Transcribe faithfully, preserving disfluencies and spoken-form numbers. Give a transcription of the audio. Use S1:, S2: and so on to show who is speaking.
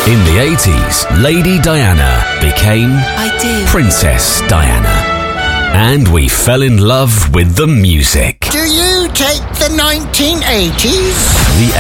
S1: In the eighties, Lady Diana became
S2: I do.
S1: Princess Diana. And we fell in love with the music.
S3: Do you take the nineteen eighties?
S1: The